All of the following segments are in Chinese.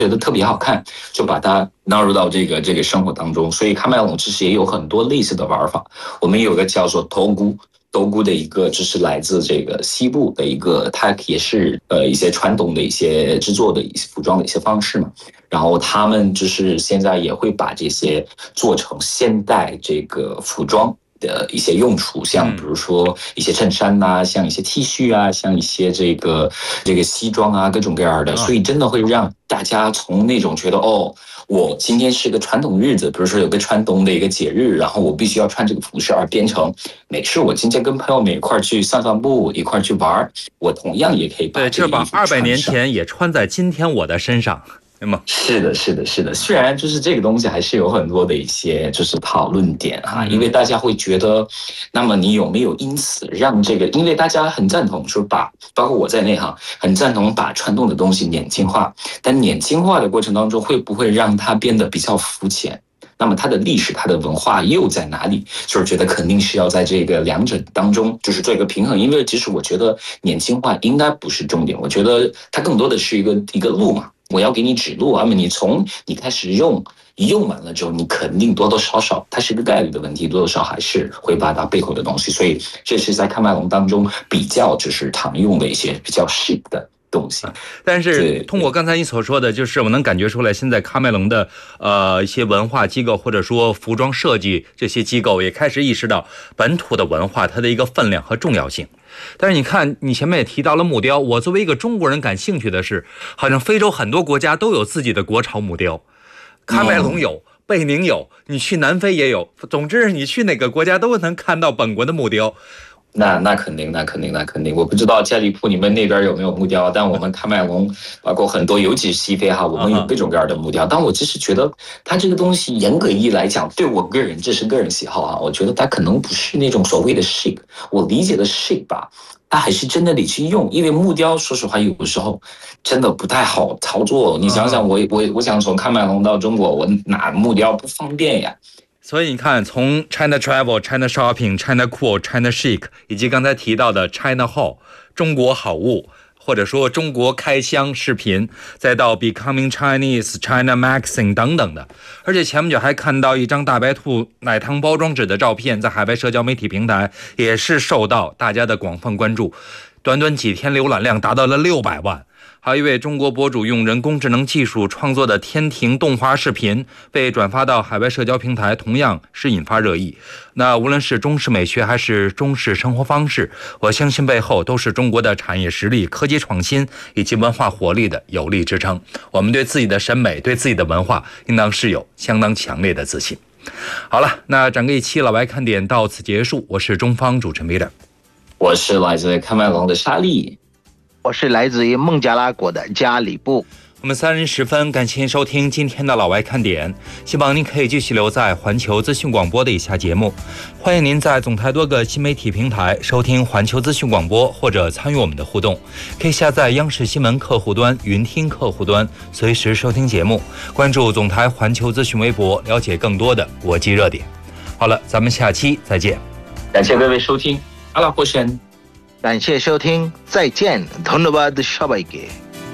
觉得特别好看，就把它纳入到这个生活当中。所以喀麦隆其实也有很多类似的玩法。我们有个叫做斗菇的一个，就是来自这个西部的一个，它也是一些传统的一些制作的一些服装的一些方式嘛。然后他们就是现在也会把这些做成现代这个服装的一些用处，像比如说一些衬衫呐，像一些 T 恤啊，像一些这个西装啊，各种各样的，所以真的会让大家从那种觉得我今天是个传统日子，比如说有个传统的一个节日，然后我必须要穿这个服饰，而变成没事，我今天跟朋友们一块去散步，一块去玩，我同样也可以把这个衣服穿上。 200年前也穿在今天我的身上。 是的。虽然就是这个东西还是有很多的一些就是讨论点哈，因为大家会觉得，那么你有没有因此让这个？因为大家很赞同说包括我在内哈，很赞同把传统的东西年轻化，但年轻化的过程当中会不会让它变得比较肤浅？那么它的历史、它的文化又在哪里？就是觉得肯定是要在这个两者当中，就是做一个平衡。因为其实我觉得年轻化应该不是重点，我觉得它更多的是一个路嘛。我要给你指路，那么你开始用完了之后，你肯定多多少少，它是一个概率的问题，多多少还是会把它背后的东西。所以这是在喀麦隆当中比较就是常用的一些比较chic的东西。 但是通过刚才你所说的，就是我能感觉出来，现在喀麦隆的一些文化机构或者说服装设计这些机构也开始意识到本土的文化它的一个分量和重要性。但是你看，你前面也提到了木雕，我作为一个中国人感兴趣的是，好像非洲很多国家都有自己的国潮木雕，喀麦隆有，贝宁有，你去南非也有，总之你去哪个国家都能看到本国的木雕。 那肯定，我不知道加利普你们那边有没有木雕，但我们喀麦隆包括很多，尤其是西非哈，我们有各种各样的木雕。但我其实觉得它这个东西严格意义来讲，对我个人这是个人喜好啊，我觉得它可能不是那种所谓的 chic， 我理解的 chic 吧，它还是真的得去用，因为木雕说实话有的时候真的不太好操作。你想想，我想从喀麦隆到中国，我拿木雕不方便呀。 所以你看，从 China Travel、China Shopping、China Cool、China Chic， 以及刚才提到的 China Hall 中国好物，或者说中国开箱视频，再到 Becoming Chinese、China Magazine 等等的。而且前不久还看到一张大白兔奶糖包装纸的照片，在海外社交媒体平台也是受到大家的广泛关注，短短几天浏览量达到了600万。还有一位中国博主用人工智能技术创作的天庭动画视频被转发到海外社交平台，同样是引发热议。那无论是中式美学还是中式生活方式，我相信背后都是中国的产业实力、科技创新以及文化活力的有力支撑。我们对自己的审美、对自己的文化应当是有相当强烈的自信。好了，那整个一期老外看点到此结束，我是中方主持人 Miller， 我是来自喀麦隆的沙利， 我是来自于孟加拉国的加里布。 我们3人十分感谢收听今天的老外看点，希望您可以继续留在环球资讯广播的以下节目。欢迎您在总台多个新媒体平台收听环球资讯广播，或者参与我们的互动。可以下载央视新闻客户端、云听客户端，随时收听节目。关注总台环球资讯微博，了解更多的国际热点。好了，咱们下期再见。 感谢各位收听，阿拉伯神。 感谢收听，再见。धन्यवाद सबाइके。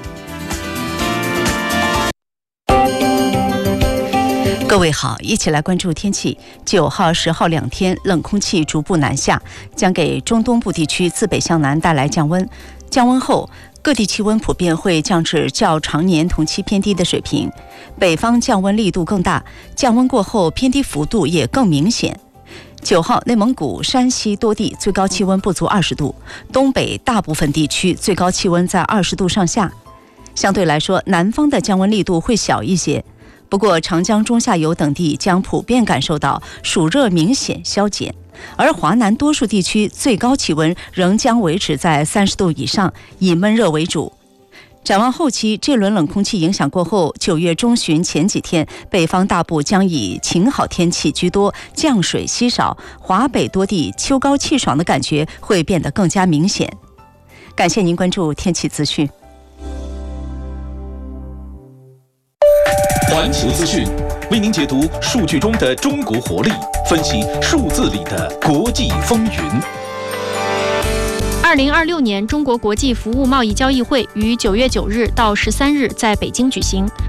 各位好，一起来关注天气。9号、10号2天，冷空气逐步南下，将给中东部地区自北向南带来降温。降温后，各地气温普遍会降至较常年同期偏低的水平。北方降温力度更大，降温过后偏低幅度也更明显。9号，内蒙古、山西多地最高气温不足20度，东北大部分地区最高气温在20度上下。相对来说，南方的降温力度会小一些。不过，长江中下游等地将普遍感受到暑热明显消减，而华南多数地区最高气温仍将维持在30度以上，以闷热为主。展望后期，这轮冷空气影响过后，9月中旬前几天，北方大部将以晴好天气居多，降水稀少，华北多地秋高气爽的感觉会变得更加明显。感谢您关注天气资讯。 环球资讯为您解读数据中的中国活力，分析数字里的国际风云。 2026年中国国际服务贸易交易会于9月9日到13日在北京举行。